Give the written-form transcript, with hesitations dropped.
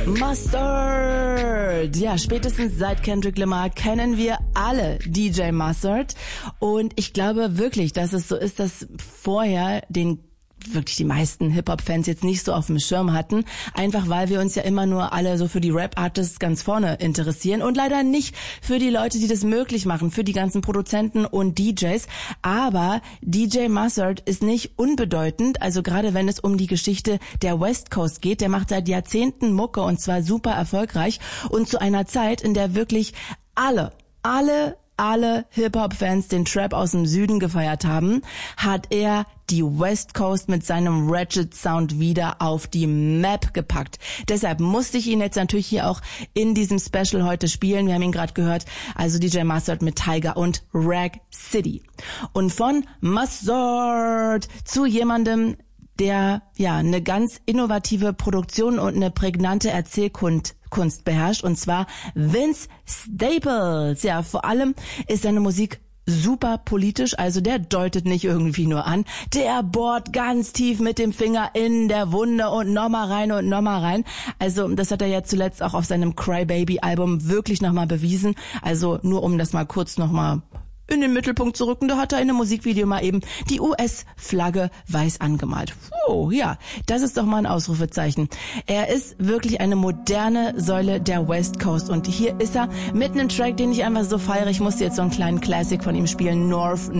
Mustard! Ja, spätestens seit Kendrick Lamar kennen wir alle DJ Mustard. Und ich glaube wirklich, dass es so ist, dass vorher wirklich die meisten Hip-Hop-Fans jetzt nicht so auf dem Schirm hatten, einfach weil wir uns ja immer nur alle so für die Rap-Artists ganz vorne interessieren und leider nicht für die Leute, die das möglich machen, für die ganzen Produzenten und DJs. Aber DJ Mustard ist nicht unbedeutend, also gerade wenn es um die Geschichte der West Coast geht, der macht seit Jahrzehnten Mucke und zwar super erfolgreich und zu einer Zeit, in der wirklich alle Hip-Hop-Fans den Trap aus dem Süden gefeiert haben, hat er die West Coast mit seinem Ratchet Sound wieder auf die Map gepackt. Deshalb musste ich ihn jetzt natürlich hier auch in diesem Special heute spielen. Wir haben ihn gerade gehört, also DJ Mustard mit Tyga und Rag City. Und von Mustard zu jemandem, der ja eine ganz innovative Produktion und eine prägnante Erzählkunst beherrscht, und zwar Vince Staples. Ja, vor allem ist seine Musik super politisch, also der deutet nicht irgendwie nur an, der bohrt ganz tief mit dem Finger in der Wunde und nochmal rein und nochmal rein. Also das hat er ja zuletzt auch auf seinem Crybaby-Album wirklich nochmal bewiesen. Also nur um das mal kurz nochmal in den Mittelpunkt zu rücken, da hat er in einem Musikvideo mal eben die US-Flagge weiß angemalt. Oh, ja, das ist doch mal ein Ausrufezeichen. Er ist wirklich eine moderne Säule der West Coast und hier ist er mit einem Track, den ich einfach so feiere. Ich musste jetzt so einen kleinen Classic von ihm spielen, North